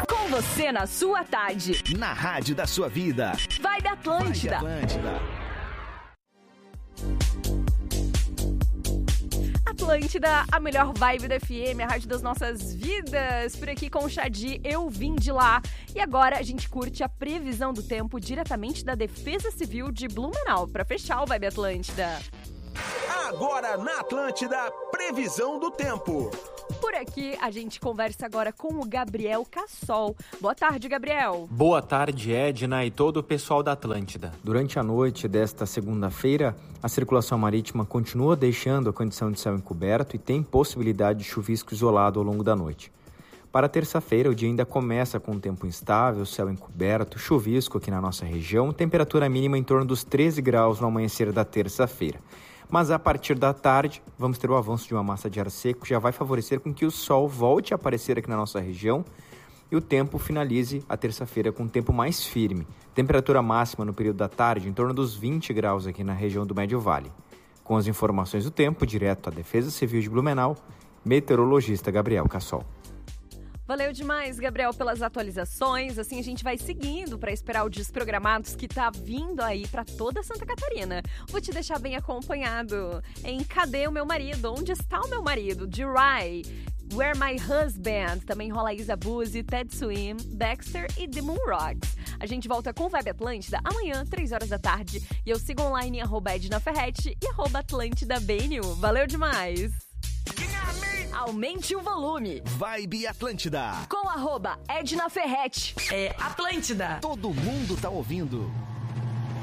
Com você na sua tarde. Na rádio da sua vida. Vibe Atlântida. Atlântida, a melhor vibe da FM, a rádio das nossas vidas. Por aqui com o Xadi, eu vim de lá. E agora a gente curte a previsão do tempo diretamente da Defesa Civil de Blumenau, para fechar o Vibe Atlântida. Agora na Atlântida, previsão do tempo. Por aqui a gente conversa agora com o Gabriel Cassol. Boa tarde, Gabriel. Boa tarde, Edna e todo o pessoal da Atlântida. Durante a noite desta segunda-feira, a circulação marítima continua deixando a condição de céu encoberto e tem possibilidade de chuvisco isolado ao longo da noite. Para terça-feira, o dia ainda começa com um tempo instável, céu encoberto, chuvisco aqui na nossa região, temperatura mínima em torno dos 13 graus no amanhecer da terça-feira. Mas a partir da tarde, vamos ter o avanço de uma massa de ar seco que já vai favorecer com que o sol volte a aparecer aqui na nossa região e o tempo finalize a terça-feira com um tempo mais firme. Temperatura máxima no período da tarde em torno dos 20 graus aqui na região do Médio Vale. Com as informações do tempo, direto à Defesa Civil de Blumenau, meteorologista Gabriel Cassol. Valeu demais, Gabriel, pelas atualizações. Assim a gente vai seguindo para esperar o Desprogramados que tá vindo aí para toda Santa Catarina. Vou te deixar bem acompanhado em Cadê o Meu Marido? Onde está o meu marido? De Rai, Where My Husband. Também rola Isa Buzzi, Ted Swim, Dexter e The Moon Rocks. A gente volta com o Vibe Atlântida amanhã, 3 horas da tarde. E eu sigo online em @ednaferrete e @AtlântidaBNU. Valeu demais! Aumente o volume. Vibe Atlântida. Com @Edna Ferrete. É Atlântida. Todo mundo tá ouvindo.